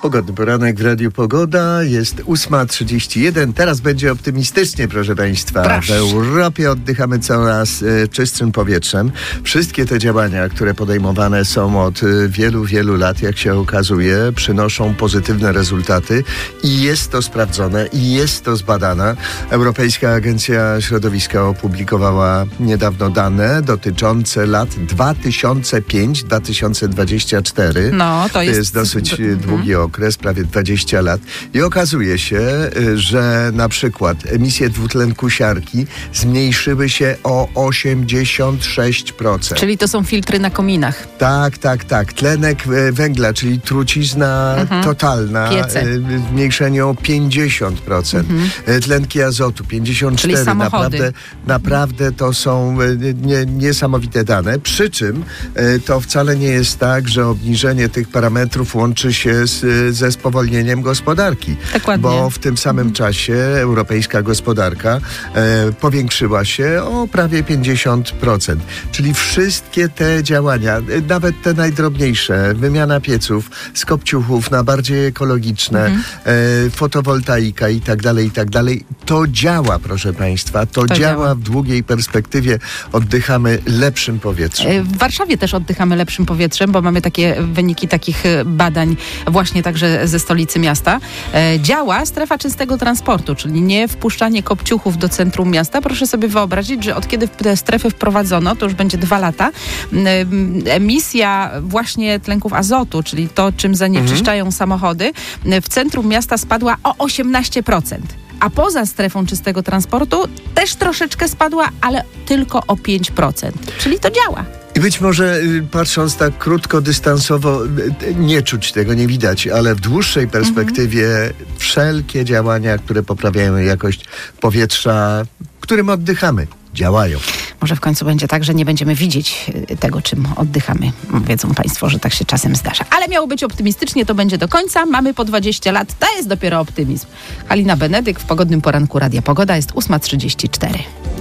Pogodny poranek w Radiu Pogoda. Jest 8:31. Teraz będzie optymistycznie, proszę Państwa. Proszę. W Europie oddychamy coraz czystszym powietrzem. Wszystkie te działania, które podejmowane są od wielu, wielu lat, jak się okazuje, przynoszą pozytywne rezultaty i jest to sprawdzone i jest to zbadane. Europejska Agencja Środowiska opublikowała niedawno dane dotyczące lat 2005-2024. No, to jest dosyć długi okres, prawie 20 lat. I okazuje się, że na przykład emisje dwutlenku siarki zmniejszyły się o 86%. Czyli to są filtry na kominach. Tak. Tlenek węgla, czyli trucizna totalna, zmniejszenie o 50%. Tlenki azotu 54%. Czyli samochody. Naprawdę to są niesamowite dane. Przy czym to wcale nie jest tak, że obniżenie tych parametrów łączy się ze spowolnieniem gospodarki. Dokładnie. Bo w tym samym czasie europejska gospodarka powiększyła się o prawie 50%. Czyli wszystkie te działania, nawet te najdrobniejsze, wymiana pieców z kopciuchów na bardziej ekologiczne, fotowoltaika i tak dalej, to działa, proszę Państwa. To działa w długiej perspektywie. Oddychamy lepszym powietrzem. W Warszawie też oddychamy lepszym powietrzem, bo mamy takie wyniki takich badań właśnie także ze stolicy miasta. Działa strefa czystego transportu, czyli nie wpuszczanie kopciuchów do centrum miasta. Proszę sobie wyobrazić, że od kiedy te strefy wprowadzono, to już będzie 2 lata, emisja właśnie tlenków azotu, czyli to, czym zanieczyszczają samochody, w centrum miasta spadła o 18%. A poza strefą czystego transportu też troszeczkę spadła, ale tylko o 5%. Czyli to działa. I być może patrząc tak krótkodystansowo, nie czuć tego, nie widać, ale w dłuższej perspektywie wszelkie działania, które poprawiają jakość powietrza, którym oddychamy, działają. Może w końcu będzie tak, że nie będziemy widzieć tego, czym oddychamy. Wiedzą Państwo, że tak się czasem zdarza. Ale miało być optymistycznie, to będzie do końca. Mamy po 20 lat, to jest dopiero optymizm. Halina Benedyk w Pogodnym Poranku Radia Pogoda, jest 8:34.